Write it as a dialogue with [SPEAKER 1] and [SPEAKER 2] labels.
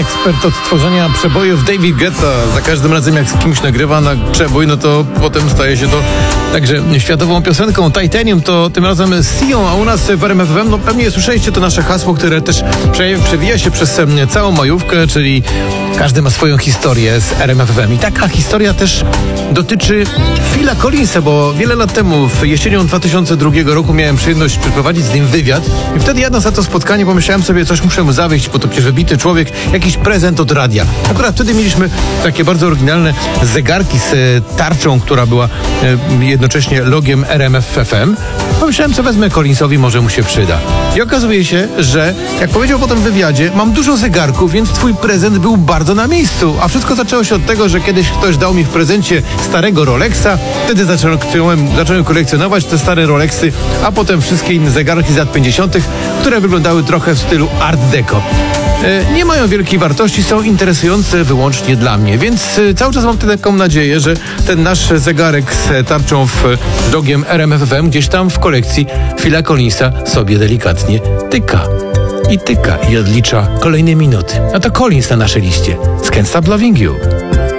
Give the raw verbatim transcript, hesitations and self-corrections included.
[SPEAKER 1] ekspert od tworzenia przebojów David Guetta. Za każdym razem jak z kimś nagrywa na przebój, no to potem staje się to także światową piosenką. Titanium to tym razem Sion, a u nas w R M F F M, no pewnie słyszeliście to nasze hasło, które też przewija się przez całą majówkę, czyli każdy ma swoją historię z R M F F M. I taka historia też dotyczy Phila Collinsa, bo wiele lat temu, w jesienią dwa tysiące drugiego roku, miałem przyjemność przeprowadzić z nim wywiad i wtedy jadąc na to spotkanie pomyślałem sobie, coś muszę mu zawieźć, bo to przecież wybity człowiek, jakiś prezent od radia. Akurat wtedy mieliśmy takie bardzo oryginalne zegarki z tarczą, która była jednocześnie logiem R M F F M. Pomyślałem, co wezmę Collinsowi, może mu się przyda. I okazuje się, że jak powiedział potem w wywiadzie, mam dużo zegarków, więc twój prezent był bardzo na miejscu. A wszystko zaczęło się od tego, że kiedyś ktoś dał mi w prezencie starego Rolexa, wtedy zacząłem, zacząłem kolekcjonować te stare Rolexy, a potem wszystkie inne zegarki z lat pięćdziesiątych, które wyglądały trochę w stylu Art Deco. Nie mają wielkiej wartości, są interesujące wyłącznie dla mnie, więc cały czas mam taką nadzieję, że ten nasz zegarek z tarczą w logiem R M F F M gdzieś tam w kolekcji Phila Collinsa sobie delikatnie tyka. I tyka i odlicza kolejne minuty. A to Collins na naszej liście. Can't Stop Loving You.